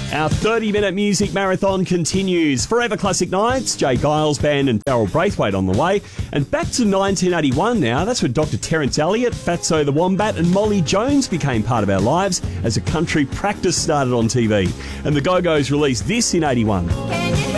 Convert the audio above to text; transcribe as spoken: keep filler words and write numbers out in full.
Our thirty-minute music marathon continues. Forever Classic Nights, Jay Giles Band and Darryl Braithwaite on the way. And back to nineteen eighty-one now. That's when Doctor Terence Elliott, Fatso the Wombat and Molly Jones became part of our lives as a country practice started on T V. And the Go-Go's released this in eighty-one.